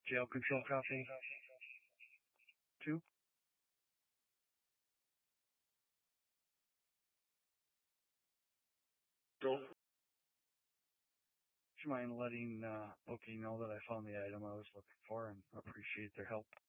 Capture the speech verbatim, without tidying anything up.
Jail control copy. Two. Don't. Would you mind letting uh, Oki know that I found the item I was looking for and appreciate their help?